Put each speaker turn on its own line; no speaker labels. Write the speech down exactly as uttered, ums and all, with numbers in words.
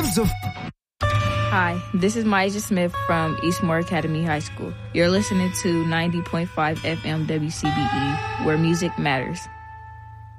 sounds of...
Hi, this is Myaja Smith from Eastmoor Academy High School. You're listening to ninety point five F M W C B E, where music matters.